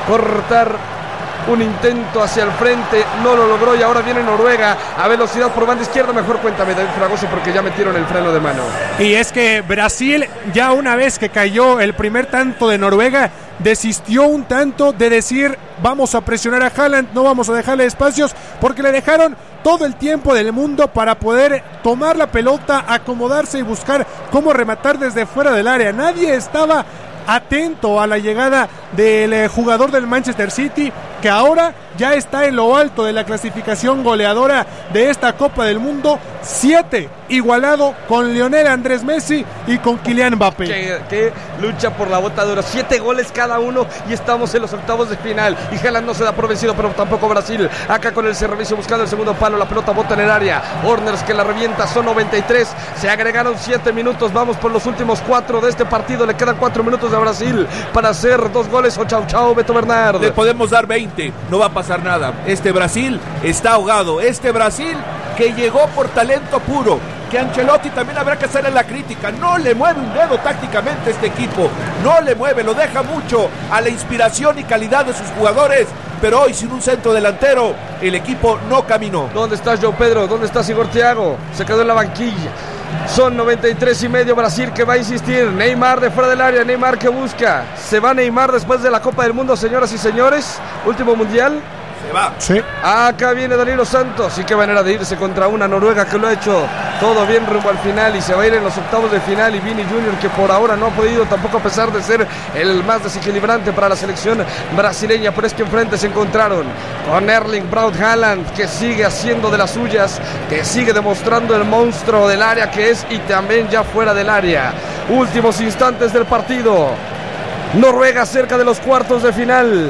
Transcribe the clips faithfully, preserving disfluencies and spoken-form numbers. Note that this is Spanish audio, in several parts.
cortar un intento hacia el frente, no lo logró y ahora viene Noruega a velocidad por banda izquierda. Mejor cuéntame, David Fragoso, porque ya metieron el freno de mano. Y es que Brasil, ya una vez que cayó el primer tanto de Noruega, desistió un tanto de decir vamos a presionar a Haaland, no vamos a dejarle espacios, porque le dejaron todo el tiempo del mundo para poder tomar la pelota, acomodarse y buscar cómo rematar desde fuera del área. Nadie estaba atento a la llegada del eh, jugador del Manchester City, que ahora ya está en lo alto de la clasificación goleadora de esta Copa del Mundo, siete, igualado con Lionel Andrés Messi y con Kylian Mbappé. Que, que lucha por la bota de oro, siete goles cada uno y estamos en los octavos de final. Y Haaland no se da por vencido, pero tampoco Brasil. Acá con el servicio buscando el segundo palo, la pelota bota en el área. Horners que la revienta, son noventa y tres, se agregaron siete minutos, vamos por los últimos cuatro de este partido, le quedan cuatro minutos a Brasil para hacer dos goles. O chau chau, Beto Bernard. Le podemos dar veinte, no va a pasar nada. Este Brasil está ahogado, este Brasil que llegó por talento puro, que Ancelotti también habrá que hacerle la crítica, no le mueve un dedo tácticamente este equipo, no le mueve, lo deja mucho a la inspiración y calidad de sus jugadores, pero hoy sin un centro delantero el equipo no caminó. ¿Dónde está João Pedro? ¿Dónde está Igor Thiago? Se quedó en la banquilla. Son noventa y tres y medio, Brasil que va a insistir. Neymar de fuera del área, Neymar que busca. Se va Neymar después de la Copa del Mundo, señoras y señores. Último mundial. Se va. Sí. Acá viene Danilo Santos. Y qué manera de irse contra una Noruega que lo ha hecho todo bien rumbo al final y se va a ir en los octavos de final. Y Vini Junior que por ahora no ha podido tampoco, a pesar de ser el más desequilibrante para la selección brasileña, pero es que enfrente se encontraron con Erling Braut Haaland, que sigue haciendo de las suyas, que sigue demostrando el monstruo del área que es, y también ya fuera del área. Últimos instantes del partido, Noruega cerca de los cuartos de final.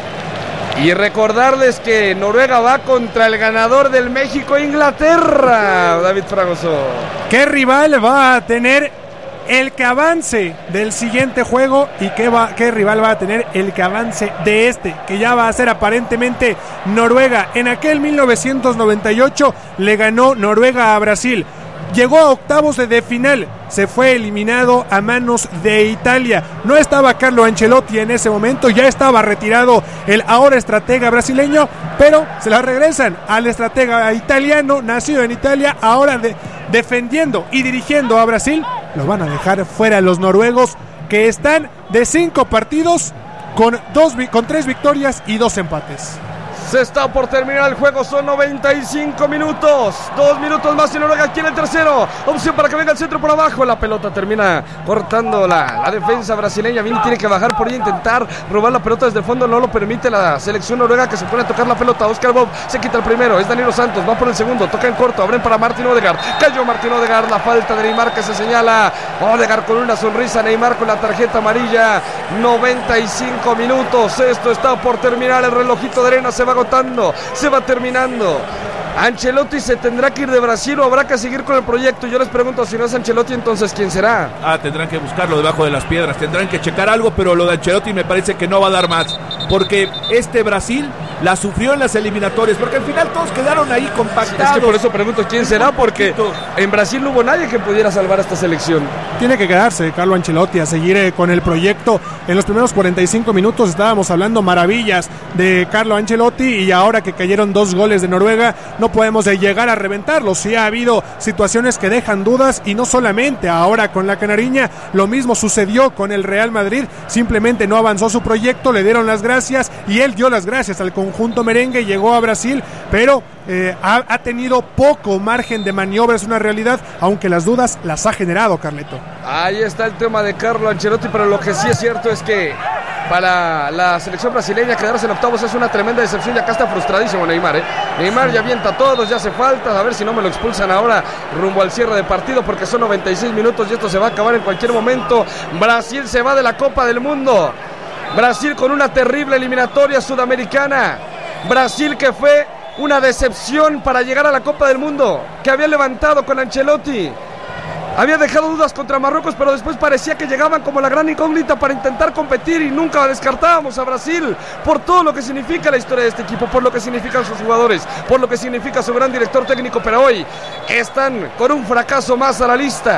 Y recordarles que Noruega va contra el ganador del México-Inglaterra, David Fragoso. ¿Qué rival va a tener el que avance del siguiente juego y qué, va, qué rival va a tener el que avance de este, que ya va a ser aparentemente Noruega? En aquel mil novecientos noventa y ocho le ganó Noruega a Brasil. Llegó a octavos de final, se fue eliminado a manos de Italia. No estaba Carlo Ancelotti en ese momento, ya estaba retirado el ahora estratega brasileño, pero se la regresan al estratega italiano, nacido en Italia, ahora de, defendiendo y dirigiendo a Brasil. Lo van a dejar fuera los noruegos, que están de cinco partidos con, dos, con tres victorias y dos empates. Se está por terminar el juego, son noventa y cinco minutos, dos minutos más y Noruega quiere el tercero, opción para que venga el centro por abajo, la pelota termina cortando la, la defensa brasileña. Vini tiene que bajar por ahí, intentar robar la pelota desde el fondo, no lo permite la selección noruega, que se pone a tocar la pelota. Oscar Bob se quita el primero, es Danilo Santos, va por el segundo, toca en corto, abren para Martin Odegaard, cayó Martin Odegaard, la falta de Neymar que se señala, Odegaard con una sonrisa, Neymar con la tarjeta amarilla. Noventa y cinco minutos, esto está por terminar, el relojito de arena se va agotando, se va terminando. Ancelotti se tendrá que ir de Brasil o habrá que seguir con el proyecto. Yo les pregunto, si no es Ancelotti, entonces ¿quién será? Ah, tendrán que buscarlo debajo de las piedras, tendrán que checar algo, pero lo de Ancelotti me parece que no va a dar más, porque este Brasil la sufrió en las eliminatorias, porque al final todos quedaron ahí compactados. Sí, es que por eso pregunto quién será, porque en Brasil no hubo nadie que pudiera salvar a esta selección. Tiene que quedarse Carlo Ancelotti a seguir eh, con el proyecto. En los primeros cuarenta y cinco minutos estábamos hablando maravillas de Carlo Ancelotti, y ahora que cayeron dos goles de Noruega no podemos eh, llegar a reventarlos. Sí ha habido situaciones que dejan dudas, y no solamente ahora con la Canariña, lo mismo sucedió con el Real Madrid, simplemente no avanzó su proyecto, le dieron las gracias y él dio las gracias al conjunto merengue, llegó a Brasil, pero eh, ha, ha tenido poco margen de maniobra, es una realidad, aunque las dudas las ha generado, Carleto. Ahí está el tema de Carlo Ancelotti, pero lo que sí es cierto es que para la selección brasileña quedarse en octavos es una tremenda decepción, y acá está frustradísimo Neymar, ¿eh? Neymar ya avienta a todos, ya hace falta, a ver si no me lo expulsan ahora rumbo al cierre de partido, porque son noventa y seis minutos y esto se va a acabar en cualquier momento. Brasil se va de la Copa del Mundo, Brasil con una terrible eliminatoria sudamericana, Brasil que fue una decepción para llegar a la Copa del Mundo, que había levantado con Ancelotti. Había dejado dudas contra Marruecos, pero después parecía que llegaban como la gran incógnita para intentar competir, y nunca descartábamos a Brasil por todo lo que significa la historia de este equipo, por lo que significan sus jugadores, por lo que significa su gran director técnico, pero hoy están con un fracaso más a la lista.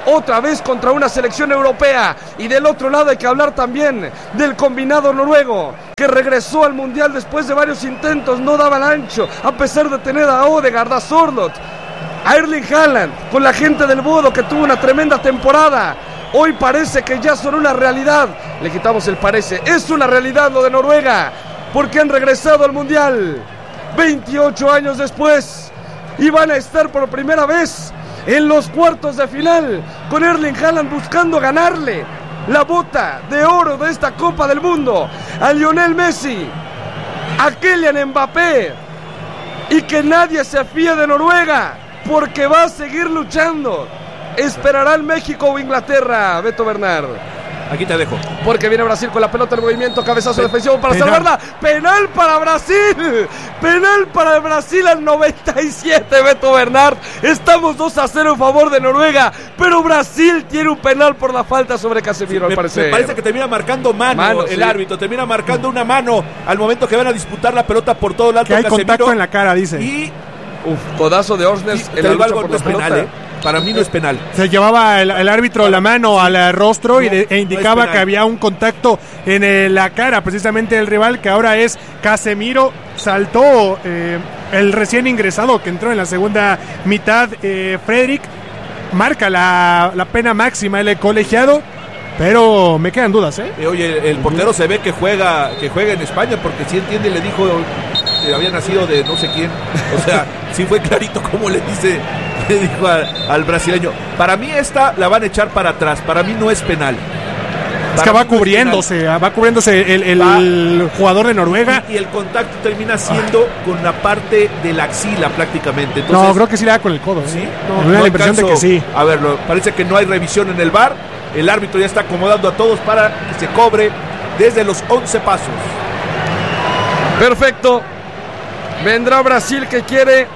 otra vez contra una selección europea. Y del otro lado hay que hablar también del combinado noruego, que regresó al Mundial después de varios intentos, no daban ancho, a pesar de tener a Odegaard, a Sørloth, a Erling Haaland, con la gente del Bodo, que tuvo una tremenda temporada. Hoy parece que ya son una realidad. Le quitamos el parece. Es una realidad lo de Noruega, porque han regresado al Mundial veintiocho años después y van a estar por primera vez en los cuartos de final, con Erling Haaland buscando ganarle la bota de oro de esta Copa del Mundo a Lionel Messi, a Kylian Mbappé, y que nadie se fíe de Noruega, porque va a seguir luchando. ¿Esperará el México o Inglaterra, Beto Bernard? Aquí te dejo. Porque viene Brasil con la pelota en movimiento, cabezazo Pe- defensivo para penal. salvarla. Penal para Brasil. Penal para el Brasil al noventa y siete, Beto Bernard. Estamos dos a cero en favor de Noruega, pero Brasil tiene un penal por la falta sobre Casemiro, Me, al parecer. me parece que termina marcando mano, Mano, el sí. árbitro, termina marcando una mano al momento que van a disputar la pelota por todo el alto. Que hay Casemiro. contacto en la cara, dice. Y Uf, codazo de Orsnes Sí, en te la digo lucha algo, por no la es penal, pelota. ¿eh? Para mí no es penal. Se llevaba el, el árbitro la mano al eh, rostro y de- e indicaba no es penal. que había un contacto en eh, la cara precisamente del rival, que ahora es Casemiro. Saltó eh, el recién ingresado que entró en la segunda mitad, eh, Frederick. Marca la, la pena máxima el colegiado, pero me quedan dudas, ¿eh? Eh, oye, el, el portero se ve que juega que juega en España, porque si entiende, le dijo que había nacido de no sé quién. O sea, sí fue clarito como le dice, le dijo a- al brasileño. Para mí esta la van a echar para atrás, para mí no es penal. Es que va cubriéndose, va cubriéndose el, el Va. jugador de Noruega. Y, y el contacto termina siendo con la parte de la axila prácticamente. Entonces, No, creo que sí le da con el codo. ¿eh? ¿sí? Me da No la impresión de alcanzo que sí. A verlo, parece que no hay revisión en el V A R. El árbitro ya está acomodando a todos para que se cobre desde los once pasos. Perfecto. Vendrá Brasil, que quiere.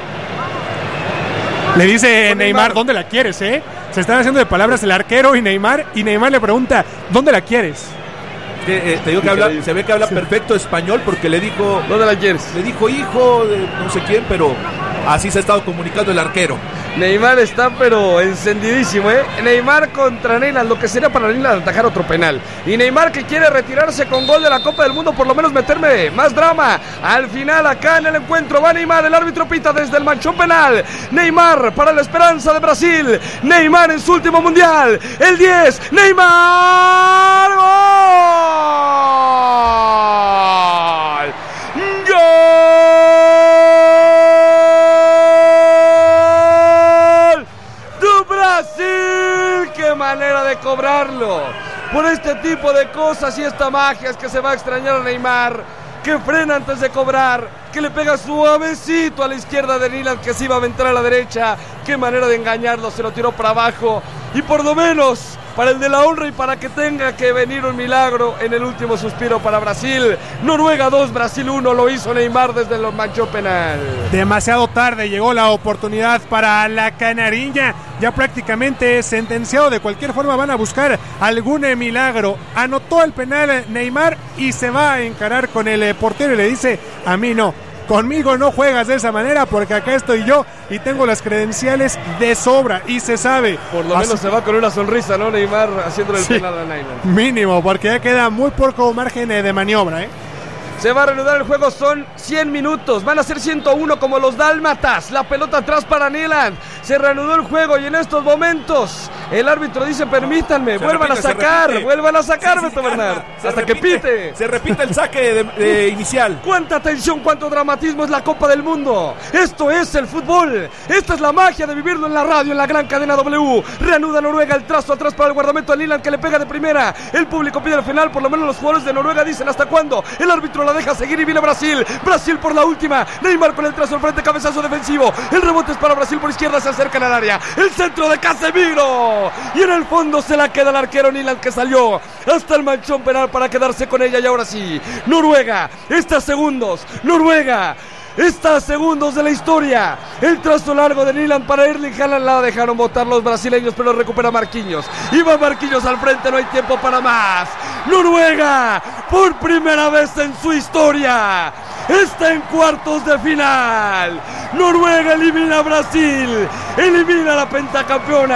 Le dice Con Neymar, Neymar. ¿dónde la quieres, eh? Se están haciendo de palabras el arquero y Neymar, y Neymar le pregunta, ¿dónde la quieres? Que, eh, te digo que habla, se ve que habla perfecto español, porque le dijo, ¿Dónde la quieres? le dijo hijo de no sé quién, pero así se ha estado comunicando el arquero. Neymar está pero encendidísimo, ¿eh? Neymar contra Neymar, lo que sería para Neymar atajar otro penal. Y Neymar, que quiere retirarse con gol de la Copa del Mundo, por lo menos meterme más drama. Al final, acá en el encuentro, va Neymar, el árbitro pita desde el manchón penal. Neymar para la esperanza de Brasil. Neymar en su último mundial. El diez, Neymar. ¡Gol! ¡Gol! ¡Du Brasil! ¡Qué manera de cobrarlo! Por este tipo de cosas y esta magia es que se va a extrañar a Neymar, que frena antes de cobrar, que le pega suavecito a la izquierda de Nyland, que se iba a aventar a la derecha. Qué manera de engañarlo, se lo tiró para abajo. Y por lo menos para el de la honra y para que tenga que venir un milagro en el último suspiro para Brasil. Noruega dos, Brasil uno, lo hizo Neymar desde el manchón penal. Demasiado tarde llegó la oportunidad para la canariña, ya prácticamente sentenciado. De cualquier forma van a buscar algún eh, milagro. Anotó el penal Neymar y se va a encarar con el eh, portero y le dice, a mí no, conmigo no juegas de esa manera, porque acá estoy yo y tengo las credenciales de sobra, y se sabe. Por lo Así- menos se va con una sonrisa, ¿no? Neymar haciéndole el Sí. penal a Nyland. Mínimo, porque ya queda muy poco margen eh, de maniobra, ¿eh? Se va a reanudar el juego, son cien minutos, van a ser ciento uno como los dálmatas. La pelota atrás para Nyland. Se reanudó el juego y en estos momentos el árbitro dice, permítanme, Se vuelvan repite, a se sacar, repite. vuelvan a sacar, Sí, sí, Beto calma. Bernard, Se hasta repite, que pite. Se repite el saque de, de inicial. Cuánta tensión, cuánto dramatismo es la Copa del Mundo. Esto es el fútbol. Esta es la magia de vivirlo en la radio, en la gran cadena W. Reanuda Noruega, el trazo atrás para el guardamento de Nyland, que le pega de primera. El público pide el final, por lo menos los jugadores de Noruega dicen hasta cuándo. El árbitro la deja seguir y viene Brasil. Brasil por la última. Neymar con el trazo al frente, cabezazo defensivo. El rebote es para Brasil por izquierda, se acercan al área. El centro de Casemiro. Y en el fondo se la queda el arquero Nyland, que salió hasta el manchón penal para quedarse con ella. Y ahora sí, Noruega está a segundos. Noruega está a segundos de la historia. El trazo largo de Nyland para Erling Haaland, la dejaron botar los brasileños, pero recupera Marquinhos. Y va Marquinhos al frente, no hay tiempo para más. Noruega, por primera vez en su historia, está en cuartos de final. Noruega elimina a Brasil, elimina a la pentacampeona.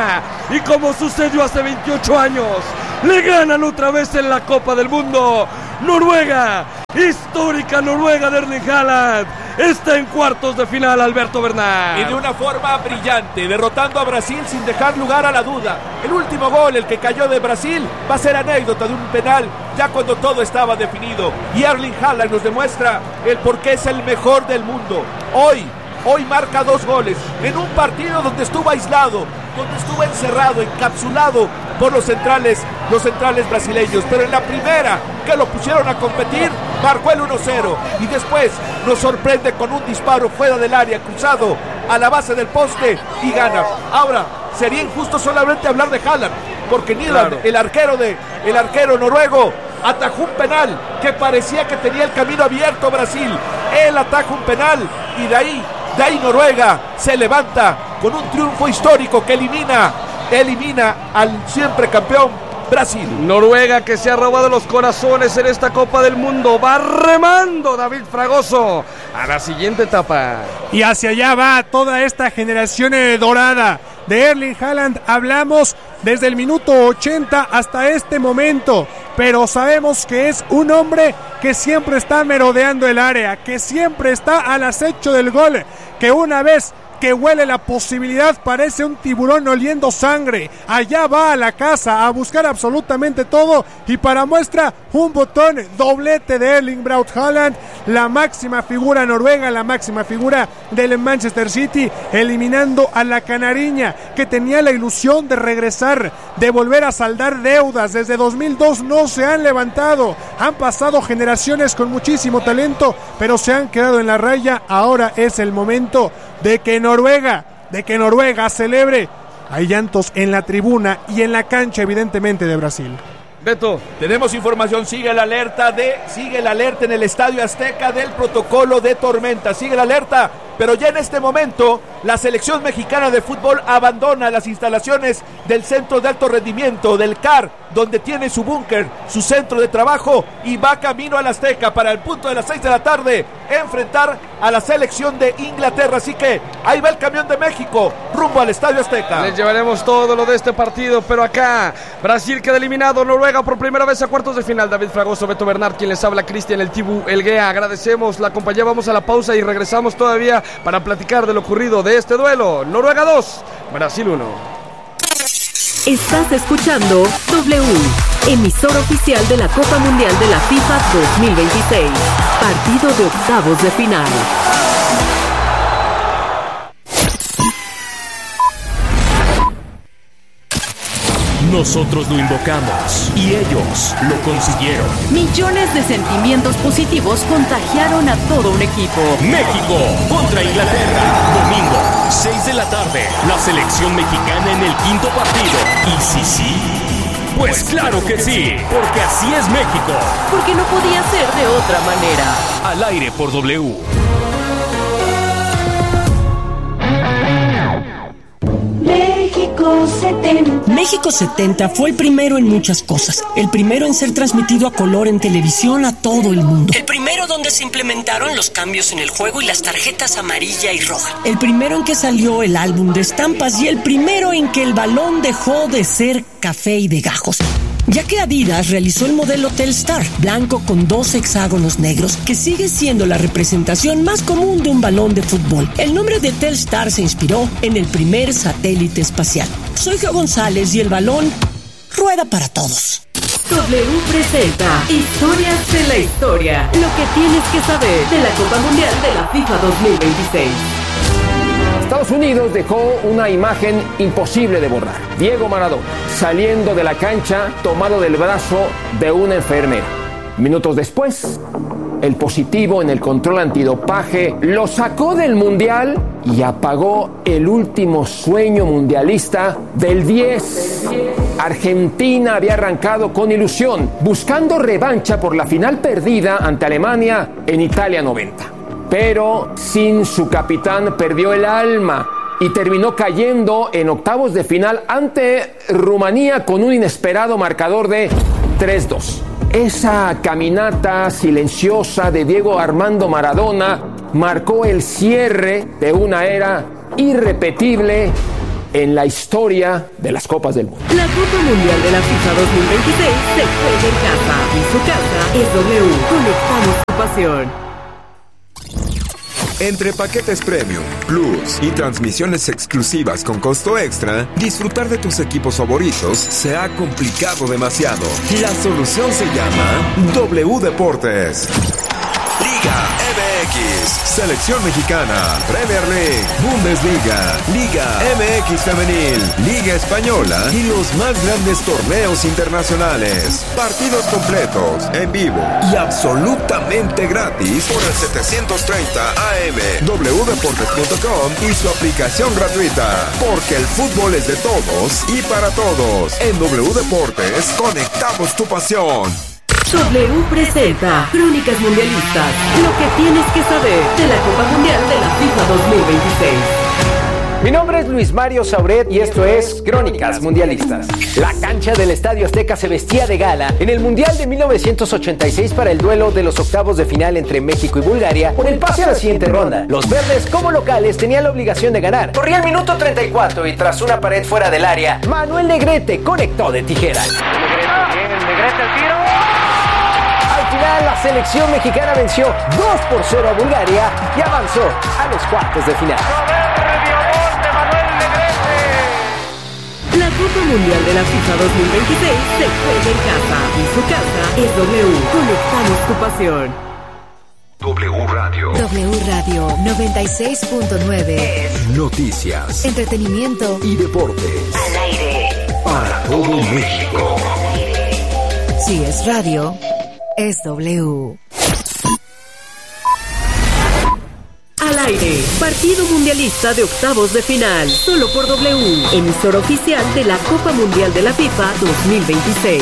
y como sucedió hace veintiocho años, le ganan otra vez en la Copa del Mundo. Noruega, histórica Noruega de Erling Haaland, está en cuartos de final, Alberto Bernal. Y de una forma brillante, derrotando a Brasil sin dejar lugar a la duda. El último gol, el que cayó de Brasil, va a ser anécdota de un penal ya cuando todo estaba definido. Y Erling Haaland nos demuestra el por qué es el mejor del mundo. Hoy, hoy marca dos goles en un partido donde estuvo aislado, donde estuvo encerrado, encapsulado por los centrales, los centrales brasileños. Pero en la primera que lo pusieron a competir, marcó el uno cero. Y después nos sorprende con un disparo fuera del área, cruzado a la base del poste y gana. Ahora, sería injusto solamente hablar de Haaland, porque Nyland, claro, el arquero de, el arquero noruego, atajó un penal que parecía que tenía el camino abierto Brasil. Él ataja un penal y de ahí, de ahí Noruega se levanta con un triunfo histórico que elimina, elimina al siempre campeón Brasil. Noruega que se ha robado los corazones en esta Copa del Mundo. Va remando David Fragoso a la siguiente etapa. Y hacia allá va toda esta generación dorada de Erling Haaland. Hablamos desde el minuto ochenta hasta este momento, pero sabemos que es un hombre que siempre está merodeando el área, que siempre está al acecho del gol, que una vez que huele la posibilidad parece un tiburón oliendo sangre. Allá va a la casa a buscar absolutamente todo, y para muestra un botón, doblete de Erling Braut Haaland, la máxima figura noruega, la máxima figura del Manchester City, eliminando a la canariña que tenía la ilusión de regresar, de volver a saldar deudas. Desde dos mil dos no se han levantado, han pasado generaciones con muchísimo talento, pero se han quedado en la raya. Ahora es el momento de que Noruega, de que Noruega celebre. Hay llantos en la tribuna y en la cancha, evidentemente, de Brasil. Beto, tenemos información, sigue la alerta de, sigue la alerta en el Estadio Azteca del protocolo de tormenta, sigue la alerta, pero ya en este momento la selección mexicana de fútbol abandona las instalaciones del centro de alto rendimiento, del C A R, donde tiene su búnker, su centro de trabajo, y va camino al Azteca para el punto de las seis de la tarde enfrentar a la selección de Inglaterra. Así que ahí va el camión de México rumbo al Estadio Azteca. Les llevaremos todo lo de este partido, pero acá Brasil queda eliminado, Noruega por primera vez a cuartos de final. David Fragoso, Beto Bernard, quien les habla, Cristian El Tibu Elguea. Agradecemos la compañía, vamos a la pausa y regresamos todavía para platicar de lo ocurrido de este duelo. Noruega dos, Brasil uno. Estás escuchando W, emisor oficial de la Copa Mundial de la FIFA dos mil veintiséis, partido de octavos de final. Nosotros lo invocamos y ellos lo consiguieron. Millones de sentimientos positivos contagiaron a todo un equipo. México contra Inglaterra. Domingo, seis de la tarde. La selección mexicana en el quinto partido. ¿Y si sí? Pues claro que sí, porque así es México. Porque no podía ser de otra manera. Al aire por W. México setenta. México setenta fue el primero en muchas cosas. El primero en ser transmitido a color en televisión a todo el mundo. El primero donde se implementaron los cambios en el juego y las tarjetas amarilla y roja. El primero en que salió el álbum de estampas y el primero en que el balón dejó de ser café y de gajos. Ya que Adidas realizó el modelo Telstar, blanco con dos hexágonos negros, que sigue siendo la representación más común de un balón de fútbol. El nombre de Telstar se inspiró en el primer satélite espacial. Soy Geo González y el balón rueda para todos. W presenta Historias de la Historia, lo que tienes que saber de la Copa Mundial de la FIFA dos mil veintiséis. Estados Unidos dejó una imagen imposible de borrar. Diego Maradona saliendo de la cancha tomado del brazo de una enfermera. Minutos después, el positivo en el control antidopaje lo sacó del Mundial y apagó el último sueño mundialista del diez. Argentina había arrancado con ilusión, buscando revancha por la final perdida ante Alemania en Italia noventa. Pero sin su capitán perdió el alma y terminó cayendo en octavos de final ante Rumanía con un inesperado marcador de tres dos. Esa caminata silenciosa de Diego Armando Maradona marcó el cierre de una era irrepetible en la historia de las Copas del Mundo. La Copa Mundial de la FIFA dos mil veintiséis se juega en casa y su casa es W. Conectamos tu pasión. Entre paquetes Premium, Plus y transmisiones exclusivas con costo extra, disfrutar de tus equipos favoritos se ha complicado demasiado. La solución se llama W Deportes. Liga M X, Selección Mexicana, Premier League, Bundesliga, Liga M X Femenil, Liga Española y los más grandes torneos internacionales. Partidos completos, en vivo y absolutamente gratis por el setecientos treinta A M, w deportes punto com y su aplicación gratuita. Porque el fútbol es de todos y para todos. En W Deportes conectamos tu pasión. W presenta Crónicas Mundialistas, lo que tienes que saber de la Copa Mundial de la FIFA dos mil veintiséis. Mi nombre es Luis Mario Sauret y esto es Crónicas Mundialistas. La cancha del Estadio Azteca se vestía de gala en el Mundial de mil novecientos ochenta y seis para el duelo de los octavos de final entre México y Bulgaria por el pase a la siguiente ronda. Los verdes, como locales, tenían la obligación de ganar. Corría el minuto treinta y cuatro y tras una pared fuera del área, Manuel Negrete conectó de tijera. Negrete, bien, Negrete el tiro. Al final, la selección mexicana venció dos por cero a Bulgaria y avanzó a los cuartos de final. La Copa Mundial de la FIFA dos mil veintiséis se juega en casa y su casa es W. Conectamos tu pasión. W Radio. W Radio noventa y seis punto nueve. Noticias, entretenimiento y deportes. Al aire. Para todo México. Si es radio, es W. Al aire, partido mundialista de octavos de final, solo por W, emisora oficial de la Copa Mundial de la FIFA dos mil veintiséis.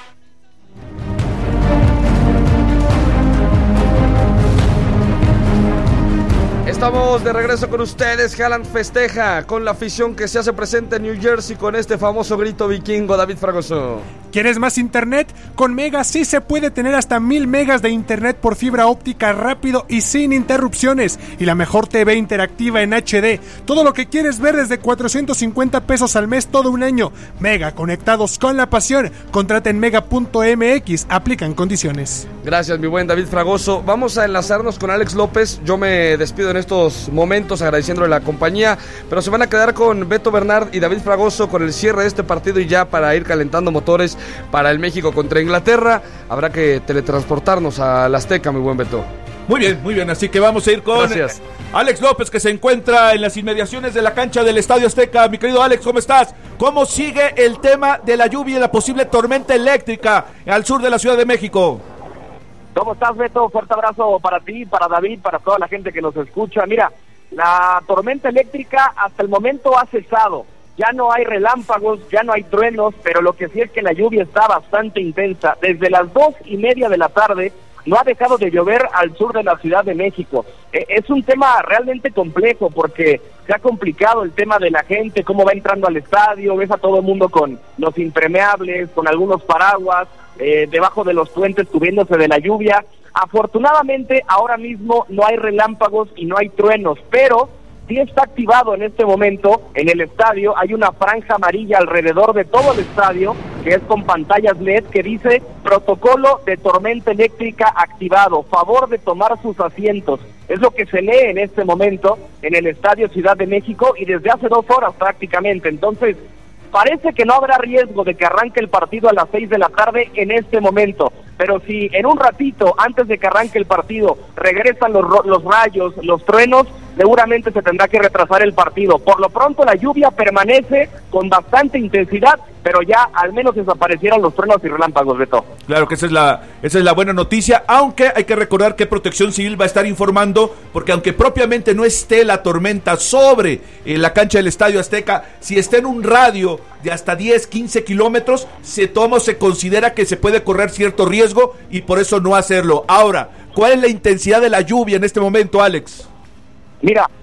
Estamos de regreso con ustedes. Haaland festeja con la afición que se hace presente en New Jersey con este famoso grito vikingo. David Fragoso. ¿Quieres más internet? Con Mega sí se puede tener hasta mil megas de internet por fibra óptica rápido y sin interrupciones. Y la mejor T V interactiva en H D. Todo lo que quieres ver desde cuatrocientos cincuenta pesos al mes todo un año. Mega, conectados con la pasión. Contrata en mega punto m x. Aplican condiciones. Gracias, mi buen David Fragoso. Vamos a enlazarnos con Alex López. Yo me despido en estos momentos agradeciéndole la compañía, pero se van a quedar con Beto Bernard y David Fragoso con el cierre de este partido y ya para ir calentando motores para el México contra Inglaterra. Habrá que teletransportarnos al Azteca, mi buen Beto. Muy bien, muy bien, así que vamos a ir con Gracias. Alex López, que se encuentra en las inmediaciones de la cancha del Estadio Azteca. Mi querido Alex, ¿cómo estás? ¿Cómo sigue el tema de la lluvia y la posible tormenta eléctrica al sur de la Ciudad de México? ¿Cómo estás, Beto? Fuerte abrazo para ti, para David, para toda la gente que nos escucha. Mira, la tormenta eléctrica hasta el momento ha cesado. Ya no hay relámpagos, ya no hay truenos, pero lo que sí es que la lluvia está bastante intensa. Desde las dos y media de la tarde no ha dejado de llover al sur de la Ciudad de México. Eh, es un tema realmente complejo porque se ha complicado el tema de la gente, cómo va entrando al estadio, ves a todo el mundo con los impermeables, con algunos paraguas, eh, debajo de los puentes cubriéndose de la lluvia. Afortunadamente ahora mismo no hay relámpagos y no hay truenos, pero sí está activado en este momento en el estadio. Hay una franja amarilla alrededor de todo el estadio, que es con pantallas L E D, que dice protocolo de tormenta eléctrica activado, favor de tomar sus asientos. Es lo que se lee en este momento en el estadio Ciudad de México y desde hace dos horas prácticamente. Entonces, parece que no habrá riesgo de que arranque el partido a las seis de la tarde en este momento, pero si en un ratito, antes de que arranque el partido, regresan los, los rayos, los truenos, seguramente se tendrá que retrasar el partido. Por lo pronto la lluvia permanece con bastante intensidad, pero ya al menos desaparecieron los truenos y relámpagos, Beto. Claro que esa es la esa es la buena noticia, aunque hay que recordar que Protección Civil va a estar informando, porque aunque propiamente no esté la tormenta sobre eh, la cancha del Estadio Azteca, si está en un radio de hasta diez, quince kilómetros, se toma o se considera que se puede correr cierto riesgo y por eso no hacerlo. Ahora, ¿cuál es la intensidad de la lluvia en este momento, Alex? Mira,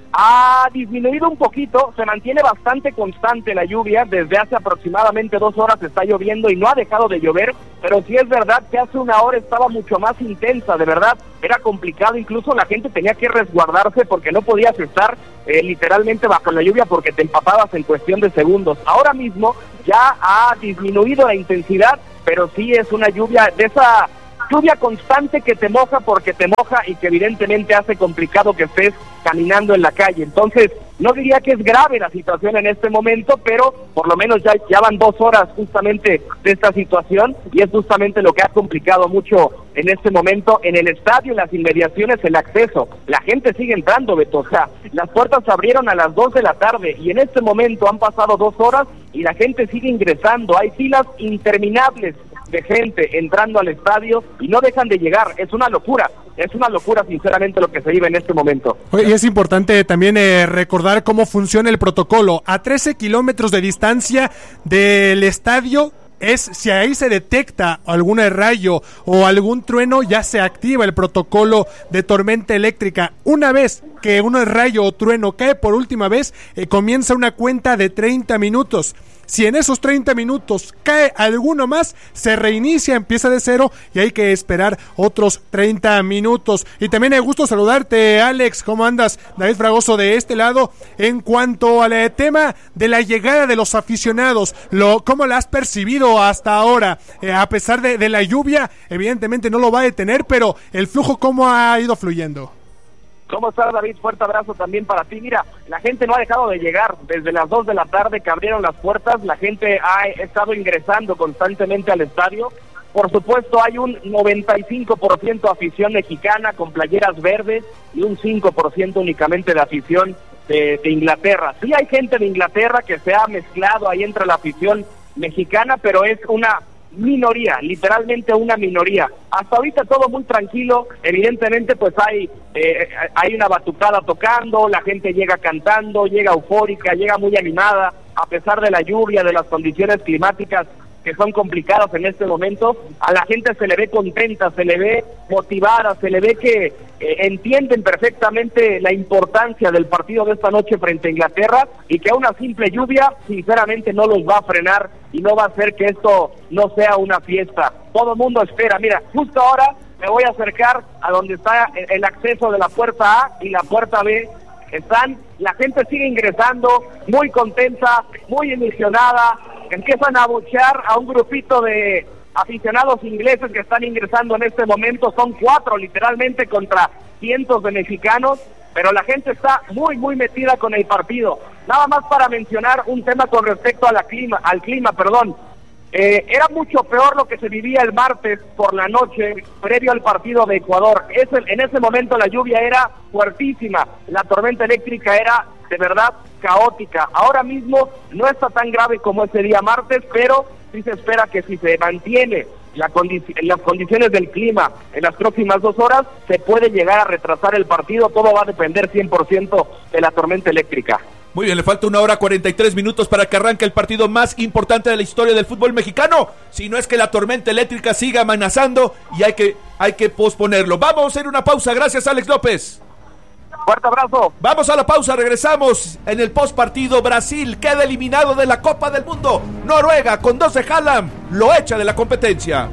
ha disminuido un poquito, se mantiene bastante constante la lluvia, desde hace aproximadamente dos horas está lloviendo y no ha dejado de llover, pero sí es verdad que hace una hora estaba mucho más intensa, de verdad, era complicado, incluso la gente tenía que resguardarse porque no podías estar eh, literalmente bajo la lluvia porque te empapabas en cuestión de segundos. Ahora mismo ya ha disminuido la intensidad, pero sí es una lluvia de esa lluvia constante que te moja porque te moja y que evidentemente hace complicado que estés caminando en la calle. Entonces, no diría que es grave la situación en este momento, pero por lo menos ya, ya van dos horas justamente de esta situación y es justamente lo que ha complicado mucho en este momento en el estadio, en las inmediaciones, el acceso. La gente sigue entrando, Beto, o sea, las puertas se abrieron a las dos de la tarde y en este momento han pasado dos horas y la gente sigue ingresando. Hay filas interminables de gente entrando al estadio y no dejan de llegar. Es una locura, es una locura sinceramente lo que se vive en este momento. Oye, y es importante también eh, recordar cómo funciona el protocolo. A trece kilómetros de distancia del estadio es, si ahí se detecta algún rayo o algún trueno, ya se activa el protocolo de tormenta eléctrica. Una vez que un rayo o trueno cae por última vez, eh, comienza una cuenta de treinta minutos. Si en esos treinta minutos cae alguno más, se reinicia, empieza de cero y hay que esperar otros treinta minutos. Y también es gusto saludarte, Alex. ¿Cómo andas? David Fragoso de este lado. En cuanto al eh, tema de la llegada de los aficionados, lo, ¿cómo la has percibido hasta ahora? Eh, a pesar de, de la lluvia, evidentemente no lo va a detener, pero el flujo, ¿cómo ha ido fluyendo? ¿Cómo estás, David? Fuerte abrazo también para ti. Mira, la gente no ha dejado de llegar. Desde las dos de la tarde que abrieron las puertas, la gente ha estado ingresando constantemente al estadio. Por supuesto, hay un noventa y cinco por ciento afición mexicana con playeras verdes y un cinco por ciento únicamente de afición de, de Inglaterra. Sí hay gente de Inglaterra que se ha mezclado ahí entre la afición mexicana, pero es una minoría, literalmente una minoría. Hasta ahorita todo muy tranquilo, evidentemente pues hay eh, hay una batucada tocando, la gente llega cantando, llega eufórica, llega muy animada, a pesar de la lluvia, de las condiciones climáticas que son complicadas en este momento, a la gente se le ve contenta, se le ve motivada, se le ve que eh, entienden perfectamente la importancia del partido de esta noche frente a Inglaterra y que a una simple lluvia sinceramente no los va a frenar y no va a hacer que esto no sea una fiesta. Todo el mundo espera. Mira, justo ahora me voy a acercar a donde está el acceso de la puerta A y la puerta B. Están, la gente sigue ingresando, muy contenta, muy ilusionada, empiezan a abuchear a un grupito de aficionados ingleses que están ingresando en este momento, son cuatro literalmente contra cientos de mexicanos, pero la gente está muy muy metida con el partido. Nada más para mencionar un tema con respecto a la clima, al clima, perdón. Eh, era mucho peor lo que se vivía el martes por la noche previo al partido de Ecuador. Es el, en ese momento la lluvia era fuertísima, la tormenta eléctrica era de verdad caótica. Ahora mismo no está tan grave como ese día martes, pero sí se espera que si se mantiene la condi- las condiciones del clima en las próximas dos horas, se puede llegar a retrasar el partido. Todo va a depender cien por ciento de la tormenta eléctrica. Muy bien, le falta una hora cuarenta y tres minutos para que arranque el partido más importante de la historia del fútbol mexicano. Si no es que la tormenta eléctrica siga amenazando y hay que, hay que posponerlo. Vamos a hacer una pausa. Gracias, Alex López. Fuerte abrazo. Vamos a la pausa, regresamos en el postpartido. Brasil queda eliminado de la Copa del Mundo. Noruega con dos de Haaland lo echa de la competencia.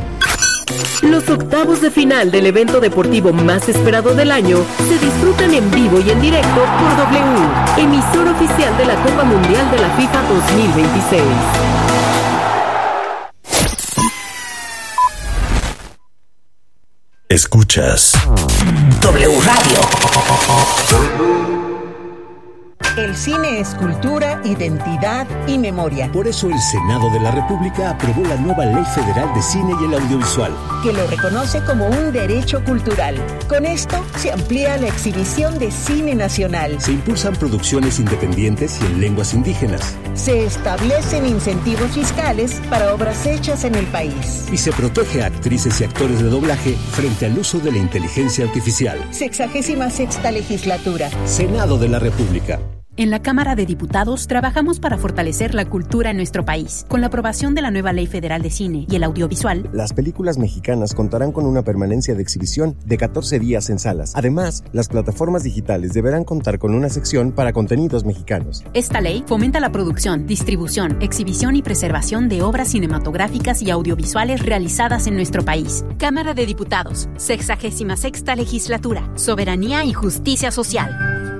Los octavos de final del evento deportivo más esperado del año se disfrutan en vivo y en directo por W, emisor oficial de la Copa Mundial de la FIFA dos mil veintiséis. Escuchas W Radio. El cine es cultura, identidad y memoria. Por eso el Senado de la República aprobó la nueva Ley Federal de Cine y el Audiovisual, que lo reconoce como un derecho cultural. Con esto se amplía la exhibición de cine nacional. Se impulsan producciones independientes y en lenguas indígenas. Se establecen incentivos fiscales para obras hechas en el país. Y se protege a actrices y actores de doblaje frente al uso de la inteligencia artificial. Sexagésima sexta legislatura. Senado de la República. En la Cámara de Diputados trabajamos para fortalecer la cultura en nuestro país. Con la aprobación de la nueva Ley Federal de Cine y el audiovisual, las películas mexicanas contarán con una permanencia de exhibición de catorce días en salas. Además, las plataformas digitales deberán contar con una sección para contenidos mexicanos. Esta ley fomenta la producción, distribución, exhibición y preservación de obras cinematográficas y audiovisuales realizadas en nuestro país. Cámara de Diputados, sexagésima sexta Legislatura, Soberanía y Justicia Social.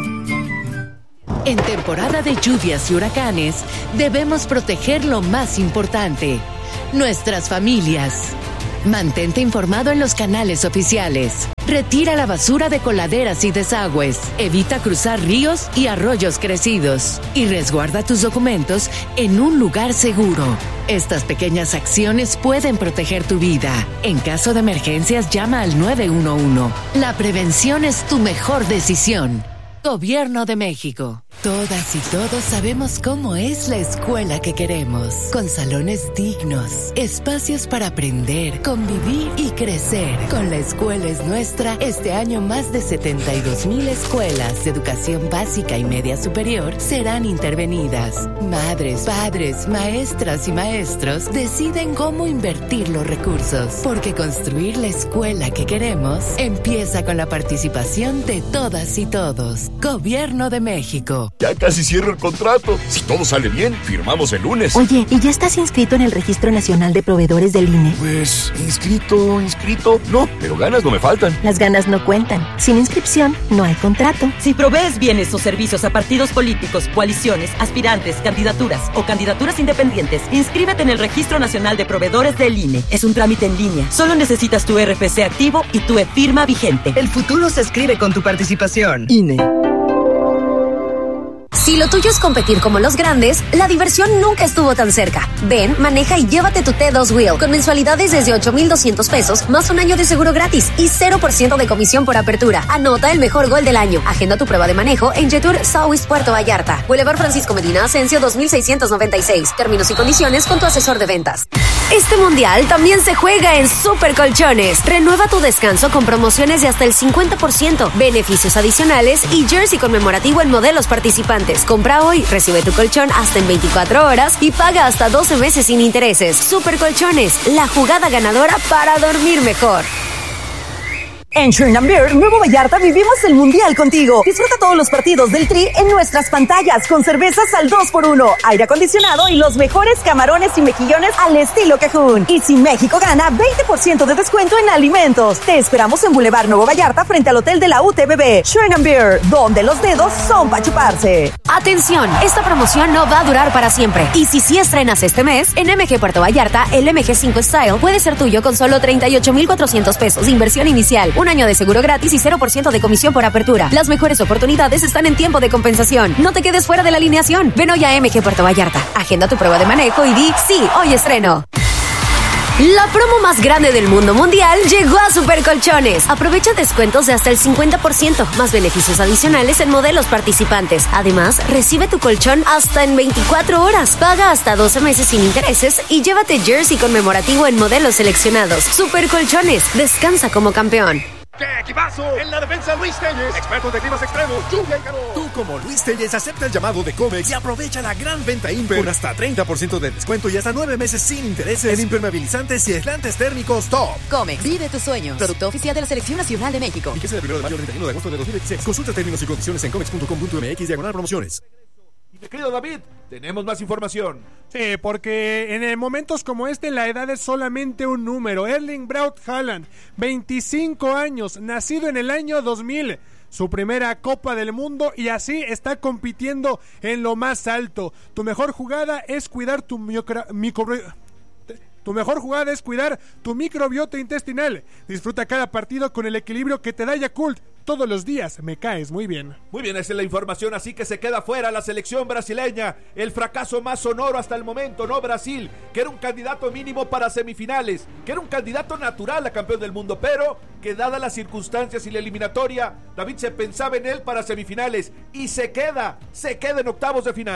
En temporada de lluvias y huracanes, debemos proteger lo más importante, nuestras familias. Mantente informado en los canales oficiales. Retira la basura de coladeras y desagües. Evita cruzar ríos y arroyos crecidos. Y resguarda tus documentos en un lugar seguro. Estas pequeñas acciones pueden proteger tu vida. En caso de emergencias, llama al nueve uno uno. La prevención es tu mejor decisión. Gobierno de México. Todas y todos sabemos cómo es la escuela que queremos. Con salones dignos, espacios para aprender, convivir y crecer. Con La Escuela es Nuestra, este año más de setenta y dos mil escuelas de educación básica y media superior serán intervenidas. Madres, padres, maestras y maestros deciden cómo invertir los recursos. Porque construir la escuela que queremos empieza con la participación de todas y todos. Gobierno de México. Ya casi cierro el contrato. Si todo sale bien, firmamos el lunes. Oye, ¿y ya estás inscrito en el Registro Nacional de Proveedores del I N E? Pues, inscrito, inscrito. No, pero ganas no me faltan. Las ganas no cuentan. Sin inscripción, no hay contrato. Si provees bienes o servicios a partidos políticos, coaliciones, aspirantes, candidaturas o candidaturas independientes, inscríbete en el Registro Nacional de Proveedores del I N E. Es un trámite en línea. Solo necesitas tu R F C activo y tu e-firma vigente. El futuro se escribe con tu participación. I N E. Si lo tuyo es competir como los grandes, la diversión nunca estuvo tan cerca. Ven, maneja y llévate tu T dos Wheel con mensualidades desde ocho mil doscientos pesos, más un año de seguro gratis y cero por ciento de comisión por apertura. Anota el mejor gol del año. Agenda tu prueba de manejo en Jetour South Puerto Vallarta. Boulevard Francisco Medina Asensio dos mil seiscientos noventa y seis. Términos y condiciones con tu asesor de ventas. Este mundial también se juega en Super Colchones. Renueva tu descanso con promociones de hasta el cincuenta por ciento, beneficios adicionales y jersey conmemorativo en modelos participantes. Compra hoy, recibe tu colchón hasta en veinticuatro horas y paga hasta doce meses sin intereses. Super Colchones, la jugada ganadora para dormir mejor. En Shrine and Beer, Nuevo Vallarta, vivimos el Mundial contigo. Disfruta todos los partidos del Tri en nuestras pantallas con cervezas al dos por uno, aire acondicionado y los mejores camarones y mejillones al estilo Cajún. Y si México gana, veinte por ciento de descuento en alimentos. Te esperamos en Boulevard Nuevo Vallarta frente al Hotel de la U T B B. Shrine and Beer, donde los dedos son para chuparse. Atención, esta promoción no va a durar para siempre. Y si sí estrenas este mes, en M G Puerto Vallarta, el M G cinco Style puede ser tuyo con solo treinta y ocho mil cuatrocientos pesos de inversión inicial. Un año de seguro gratis y cero por ciento de comisión por apertura. Las mejores oportunidades están en tiempo de compensación. No te quedes fuera de la alineación. Ven hoy a M G Puerto Vallarta. Agenda tu prueba de manejo y di, sí, hoy estreno. La promo más grande del mundo mundial llegó a Super Colchones. Aprovecha descuentos de hasta el cincuenta por ciento, más beneficios adicionales en modelos participantes. Además, recibe tu colchón hasta en veinticuatro horas. Paga hasta doce meses sin intereses y llévate jersey conmemorativo en modelos seleccionados. Super Colchones, descansa como campeón. ¡Qué equipazo! En la defensa, Luis Telles, expertos de climas extremos, lluvia y calor. Tú, como Luis Telles, acepta el llamado de Comex y aprovecha la gran venta Imper con hasta treinta por ciento de descuento y hasta nueve meses sin intereses en impermeabilizantes y aislantes térmicos Top. Comex, vive tus sueños. Producto oficial de la Selección Nacional de México. Y que sea del primero de mayo al treinta y uno de agosto de dos mil veintiséis. Consulta términos y condiciones en comex punto com punto m x diagonal promociones. Mi querido David, tenemos más información. Sí, porque en momentos como este la edad es solamente un número. Erling Braut Haaland, veinticinco años, nacido en el año dos mil. Su primera Copa del Mundo y así está compitiendo en lo más alto. Tu mejor jugada es cuidar tu micro... micro Tu mejor jugada es cuidar tu microbiota intestinal. Disfruta cada partido con el equilibrio que te da Yakult. Todos los días me caes muy bien. Muy bien, esa es la información, así que se queda fuera la selección brasileña. El fracaso más sonoro hasta el momento, ¿no? Brasil, que era un candidato mínimo para semifinales, que era un candidato natural a campeón del mundo, pero que dadas las circunstancias y la eliminatoria, David, se pensaba en él para semifinales y se queda, se queda en octavos de final.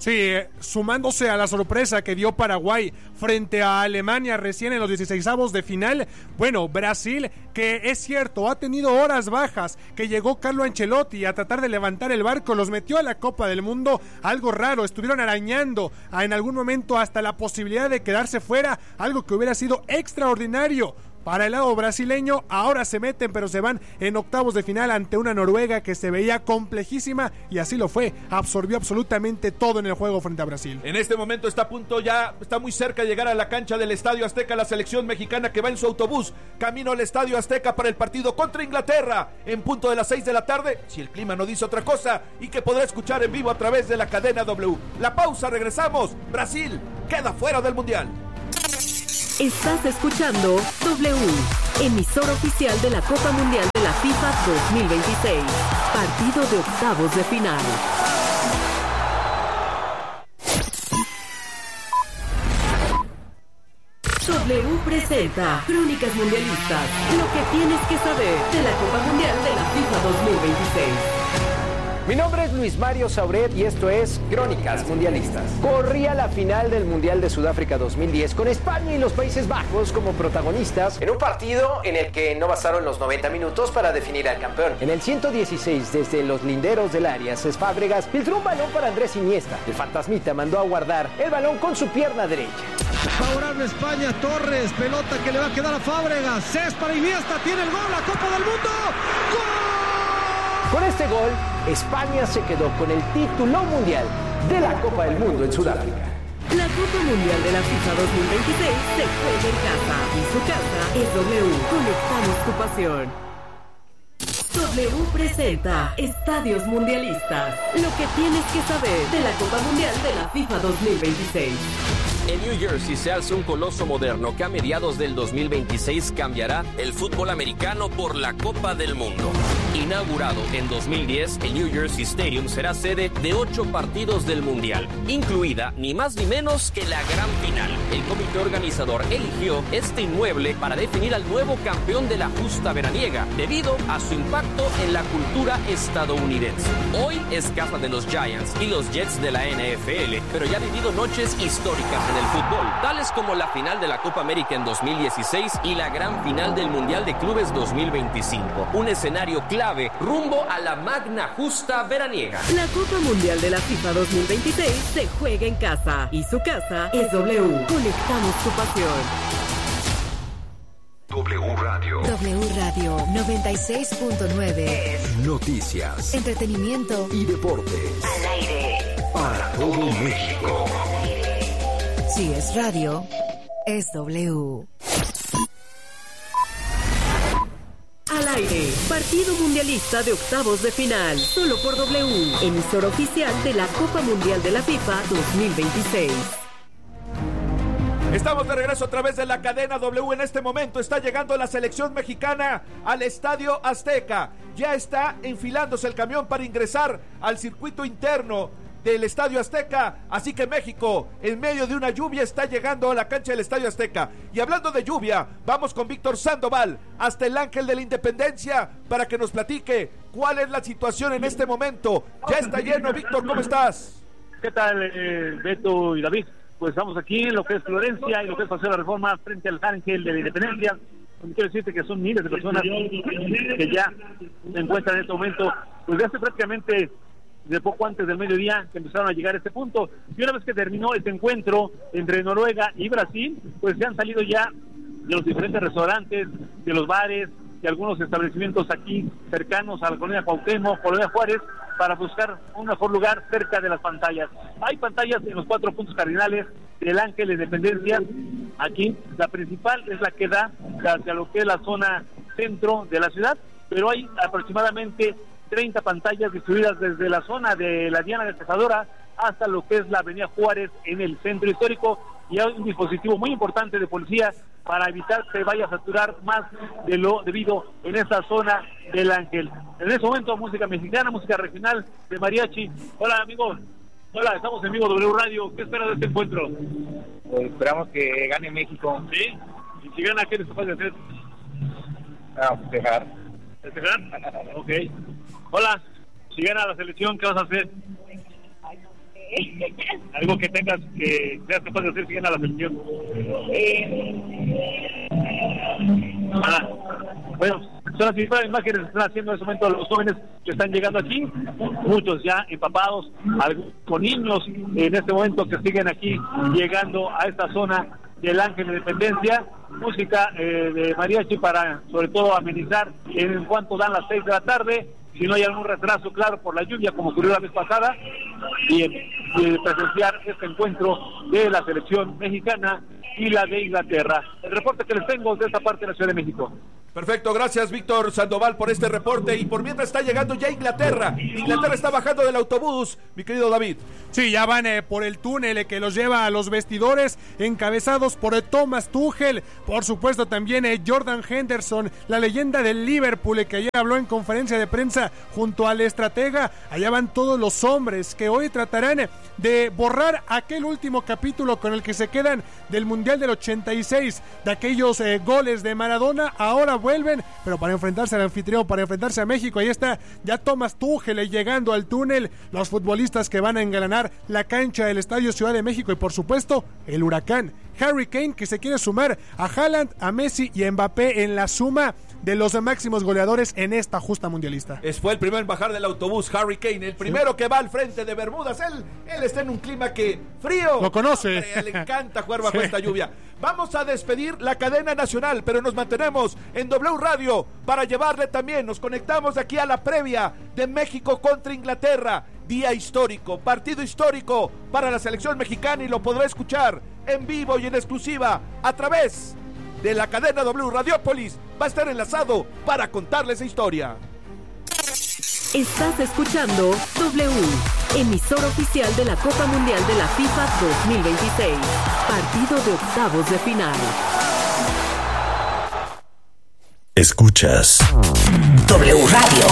Sí, eh, sumándose a la sorpresa que dio Paraguay frente a Alemania recién en los dieciseisavos de final. Bueno, Brasil, que es cierto, ha tenido horas bajas, que llegó Carlo Ancelotti a tratar de levantar el barco, los metió a la Copa del Mundo, algo raro, estuvieron arañando a, en algún momento hasta la posibilidad de quedarse fuera, algo que hubiera sido extraordinario. Para el lado brasileño, ahora se meten, pero se van en octavos de final ante una Noruega que se veía complejísima, y así lo fue, absorbió absolutamente todo en el juego frente a Brasil. En este momento está a punto, ya está muy cerca de llegar a la cancha del Estadio Azteca, la selección mexicana que va en su autobús, camino al Estadio Azteca para el partido contra Inglaterra, en punto de las seis de la tarde, si el clima no dice otra cosa, y que podrá escuchar en vivo a través de la cadena W. La pausa, regresamos. Brasil queda fuera del Mundial. Estás escuchando W, emisora oficial de la Copa Mundial de la FIFA dos mil veintiséis, partido de octavos de final. W presenta Crónicas Mundialistas, lo que tienes que saber de la Copa Mundial de la FIFA dos mil veintiséis. Mi nombre es Luis Mario Sauret y esto es Crónicas Mundialistas. Corría la final del Mundial de Sudáfrica dos mil diez con España y los Países Bajos como protagonistas en un partido en el que no bastaron los noventa minutos para definir al campeón. En el ciento dieciséis, desde los linderos del área, Cés Fábregas filtró un balón para Andrés Iniesta. El fantasmita mandó a guardar el balón con su pierna derecha. Favorable España, Torres, pelota que le va a quedar a Fábregas, Cés para Iniesta, tiene el gol, la Copa del Mundo. ¡Gol! Con este gol, España se quedó con el título mundial de la Copa del Mundo en Sudáfrica. La Copa Mundial de la FIFA dos mil veintiséis se juega en casa y su casa es W. Conectamos tu pasión. W presenta Estadios Mundialistas, lo que tienes que saber de la Copa Mundial de la FIFA dos mil veintiséis. En New Jersey se alza un coloso moderno que a mediados del dos mil veintiséis cambiará el fútbol americano por la Copa del Mundo. Inaugurado en dos mil diez, el New Jersey Stadium será sede de ocho partidos del Mundial, incluida ni más ni menos que la gran final. El comité organizador eligió este inmueble para definir al nuevo campeón de la justa veraniega, debido a su impacto en la cultura estadounidense. Hoy es casa de los Giants y los Jets de la N F L, pero ya ha vivido noches históricas en el fútbol, tales como la final de la Copa América en dos mil dieciséis y la gran final del Mundial de Clubes dos mil veinticinco. Un escenario clave rumbo a la magna justa veraniega. La Copa Mundial de la FIFA dos mil veintiséis se juega en casa y su casa es W. Conectamos tu pasión. W Radio. W Radio noventa y seis punto nueve. Noticias, entretenimiento y deportes. Al aire. Para todo México. Si es radio, es W. Al aire, partido mundialista de octavos de final, solo por W, emisora oficial de la Copa Mundial de la FIFA dos mil veintiséis. Estamos de regreso a través de la cadena W. En este momento está llegando la selección mexicana al Estadio Azteca. Ya está enfilándose el camión para ingresar al circuito interno del Estadio Azteca, así que México, en medio de una lluvia, está llegando a la cancha del Estadio Azteca. Y hablando de lluvia, vamos con Víctor Sandoval hasta el Ángel de la Independencia para que nos platique cuál es la situación en este momento. Ya está lleno. Víctor, ¿cómo estás? ¿Qué tal, eh, Beto y David? Pues estamos aquí en lo que es Florencia y lo que es Paseo de la Reforma frente al Ángel de la Independencia. Quiero decirte que son miles de personas que ya se encuentran en este momento, pues ya hace prácticamente de poco antes del mediodía que empezaron a llegar a este punto. Y una vez que terminó este encuentro entre Noruega y Brasil, pues se han salido ya de los diferentes restaurantes, de los bares, de algunos establecimientos aquí cercanos a la colonia Cuauhtémoc, colonia Juárez, para buscar un mejor lugar cerca de las pantallas. Hay pantallas en los cuatro puntos cardinales del Ángel de Independencia. Aquí la principal es la que da hacia lo que es la zona centro de la ciudad, pero hay aproximadamente treinta pantallas distribuidas desde la zona de la Diana de Cazadora hasta lo que es la avenida Juárez en el centro histórico, y hay un dispositivo muy importante de policía para evitar que vaya a saturar más de lo debido en esa zona del Ángel. En ese momento, música mexicana, música regional de mariachi. Hola, amigos. Hola, estamos en vivo W Radio. ¿Qué esperas de este encuentro? Pues esperamos que gane México. ¿Sí? ¿Y si gana, qué les capaz de hacer? Ah, festejar. ¿Festejar? Ok. Hola, si gana la selección, ¿qué vas a hacer? Algo que tengas que seas capaz de hacer siguiendo a la selección. Ah, bueno, son las mismas imágenes que están haciendo en este momento los jóvenes que están llegando aquí, muchos ya empapados, algunos con niños en este momento que siguen aquí llegando a esta zona del Ángel de Independencia. Música eh, de mariachi para sobre todo amenizar en cuanto dan las seis de la tarde, si no hay algún retraso, claro, por la lluvia como ocurrió la vez pasada, y, y presenciar este encuentro de la selección mexicana y la de Inglaterra. El reporte que les tengo de esta parte de la Ciudad de México. Perfecto, gracias Víctor Sandoval por este reporte. Y por mientras está llegando ya Inglaterra. Inglaterra está bajando del autobús, mi querido David. Sí, ya van eh, por el túnel eh, que los lleva a los vestidores, encabezados por eh, Thomas Tuchel. Por supuesto también eh, Jordan Henderson, la leyenda del Liverpool, eh, que ayer habló en conferencia de prensa junto al estratega. Allá van todos los hombres que hoy tratarán eh, de borrar aquel último capítulo con el que se quedan del Mundial del ochenta y seis, de aquellos eh, goles de Maradona. Ahora vuelven, pero para enfrentarse al anfitrión, para enfrentarse a México. Ahí está ya Thomas Tuchel llegando al túnel, los futbolistas que van a engalanar la cancha del Estadio Ciudad de México y por supuesto el Huracán Harry Kane, que se quiere sumar a Haaland, a Messi y a Mbappé en la suma de los máximos goleadores en esta justa mundialista. Es, fue el primero en bajar del autobús, Harry Kane, el primero sí. que va al frente de Bermudas. Él, él está en un clima que frío. Lo conoce. Hombre, le encanta jugar bajo sí. esta lluvia. Vamos a despedir la cadena nacional, pero nos mantenemos en W Radio para llevarle también. Nos conectamos aquí a la previa de México contra Inglaterra. Día histórico, partido histórico para la selección mexicana y lo podrá escuchar en vivo y en exclusiva a través de la cadena W Radiopolis. Va a estar enlazado para contarles esa historia. Estás escuchando W, emisor oficial de la Copa Mundial de la FIFA dos mil veintiséis, partido de octavos de final. Escuchas W Radio.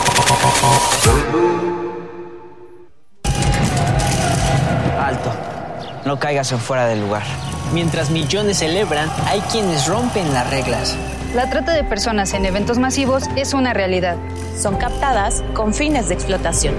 Alto, no caigas en fuera del lugar. Mientras millones celebran, hay quienes rompen las reglas. La trata de personas en eventos masivos es una realidad. Son captadas con fines de explotación.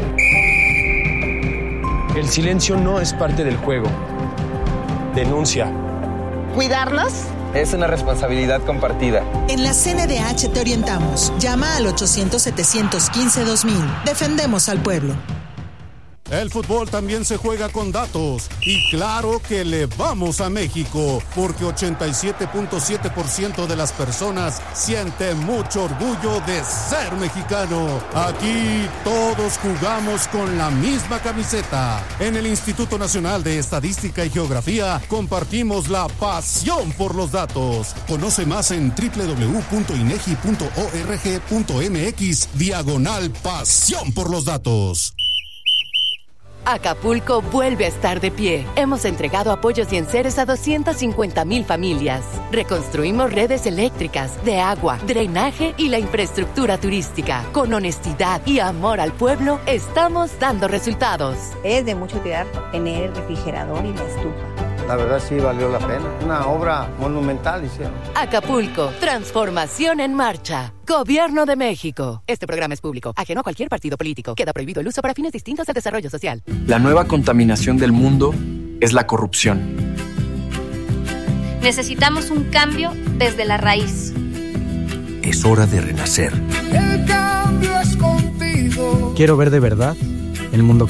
El silencio no es parte del juego. Denuncia. ¿Cuidarlos? Es una responsabilidad compartida. En la C N D H te orientamos. Llama al ochocientos, setecientos quince, dos mil. Defendemos al pueblo. El fútbol también se juega con datos y claro que le vamos a México porque ochenta y siete punto siete por ciento de las personas siente mucho orgullo de ser mexicano. Aquí todos jugamos con la misma camiseta. En el Instituto Nacional de Estadística y Geografía compartimos la pasión por los datos. Conoce más en doble u doble u doble u punto inegi punto org punto m x diagonal pasión por los datos. Acapulco vuelve a estar de pie. Hemos entregado apoyos y enseres a doscientas cincuenta mil familias. Reconstruimos redes eléctricas, de agua, drenaje y la infraestructura turística. Con honestidad y amor al pueblo, estamos dando resultados. Es de mucha utilidad tener el refrigerador y la estufa. La verdad sí valió la pena. Una obra monumental hicieron. Acapulco, transformación en marcha. Gobierno de México. Este programa es público, ajeno a cualquier partido político. Queda prohibido el uso para fines distintos al desarrollo social. La nueva contaminación del mundo es la corrupción. Necesitamos un cambio desde la raíz. Es hora de renacer. El cambio es contigo. Quiero ver de verdad el mundo que